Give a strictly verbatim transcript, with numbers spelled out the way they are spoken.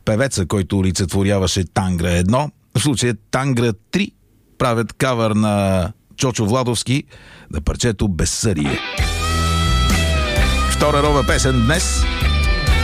певеца, който олицетворяваше Тангра едно. В случая Тангра три правят кавър на Чочо Владовски на парчето Безсърие. Втора рова песен днес